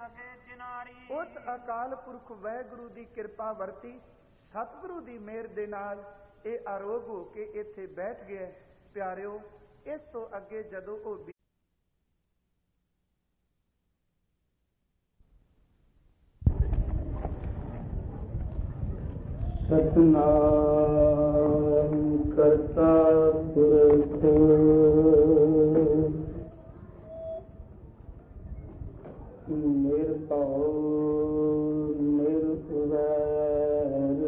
ਉਸ ਅਕਾਲ ਪੁਰਖ ਵਾਹਿਗੁਰੂ ਦੀ ਕਿਰਪਾ ਵਰਤੀ, ਸਤਿਗੁਰੂ ਦੀ ਮਿਹਰ ਦੇ ਨਾਲ ਇਹ ਆਰੋਗ ਹੋ ਕੇ ਇੱਥੇ ਬੈਠ ਗਿਆ। ਪਿਆਰਿਓ, ਇਸ ਤੋਂ ਅੱਗੇ ਜਦੋਂ ਉਹ ਸਤਿਨਾਮ ਕਰਤਾ ਪੁਰਖ ਨਿਰਭਉ ਨਿਰਵੈਰ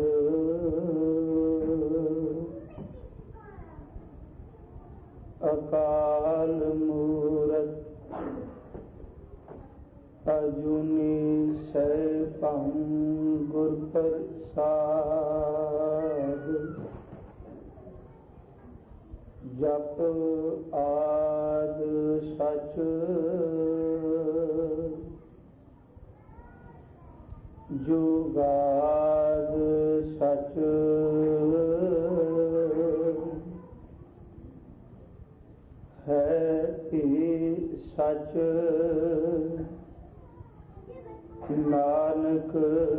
ਅਕਾਲ ਮੂਰਤ ਅਜੂਨੀ ਸੈਭੰ ਗੁਰ ਪ੍ਰਸਾਦ। ਜਪ ਆਦ ਸਚ ਜੁਗਾਦ ਸਚ ਹੈ ਭੀ ਸਚ ਨਾਨਕ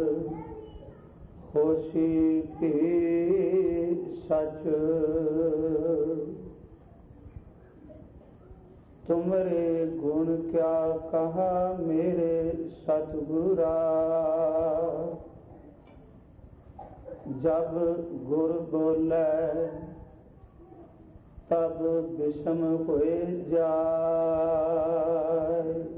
ਹੋਸੀ ਭੀ ਸਚ। ਤੁਮਰੇ ਗੁਣ ਕਿਆ ਕਹਾ ਮੇਰੇ ਸਤਿਗੁਰਾ, ਜਬ ਗੁਰ ਬੋਲੇ ਤਬ ਬਿਸਮ ਹੋਏ ਜਾਏ।